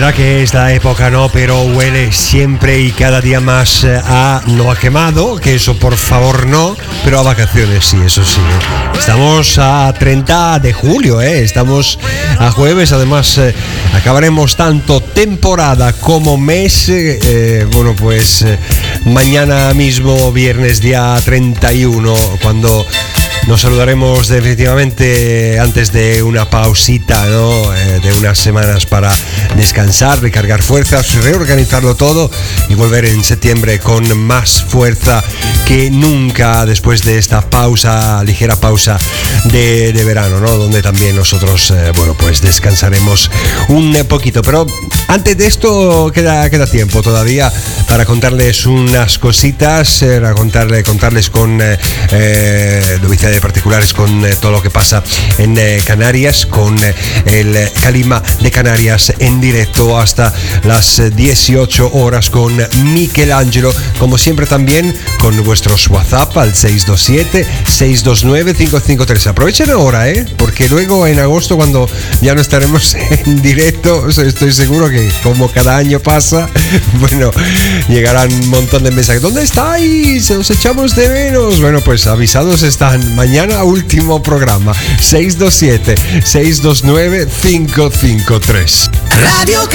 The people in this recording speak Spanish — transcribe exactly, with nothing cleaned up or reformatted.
verdad que es la época, ¿no? Pero huele siempre y cada día más a, no a quemado, que eso por favor no, pero a vacaciones sí, eso sí. Estamos a treinta de julio, ¿eh? Estamos a jueves, además eh, acabaremos tanto temporada como mes, eh, bueno pues eh, mañana mismo, viernes día treinta y uno, cuando nos saludaremos definitivamente antes de una pausita, ¿no? Eh, de unas semanas para descansar, recargar fuerzas, reorganizarlo todo y volver en septiembre con más fuerza que nunca después de esta pausa, ligera pausa de, de verano, ¿no? Donde también nosotros, eh, bueno, pues descansaremos un poquito. Pero antes de esto queda, queda tiempo todavía para contarles unas cositas, eh, para contarle, contarles con eh, eh, novedades de particulares, con eh, todo lo que pasa en eh, Canarias, con eh, el Calima de Canarias en directo hasta las eh, dieciocho horas con Michelangelo, como siempre también con vuestros WhatsApp al seis dos siete, seis dos nueve, cinco cinco tres. Aprovechen ahora, ¿eh? Porque luego en agosto, cuando ya no estaremos en directo, estoy seguro que como cada año pasa, bueno, llegarán un montón de mensajes. ¿Dónde estáis? Os echamos de menos. Bueno, pues avisados están. Mañana último programa, seis dos siete, seis dos nueve, cinco cinco tres. Radio